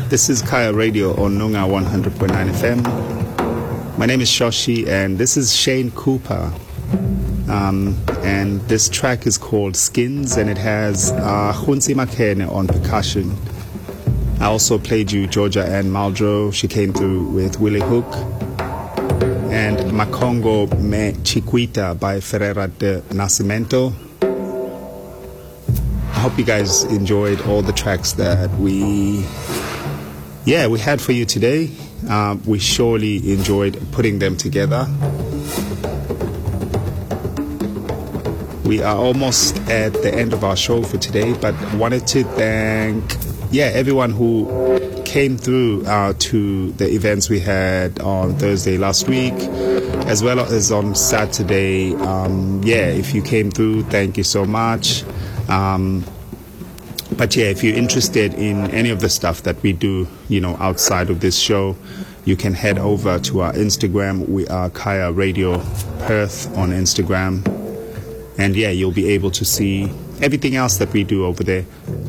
This is Kaya Radio on Noongar 100.9 FM. My name is Shoshi, and this is Shane Cooper. And this track is called Skins, and it has Khunsi Makene on percussion. I also played you Georgia Ann Muldrow. She came through with Willie Hook. And Makongo Me Chiquita by Ferreira de Nascimento. I hope you guys enjoyed all the tracks that we had for you today. We surely enjoyed putting them together. We are almost at the end of our show for today, but wanted to thank everyone who came through to the events we had on Thursday last week, as well as on Saturday. If you came through, thank you so much. But if you're interested in any of the stuff that we do, outside of this show, you can head over to our Instagram. We are Kaya Radio Perth on Instagram. And you'll be able to see everything else that we do over there.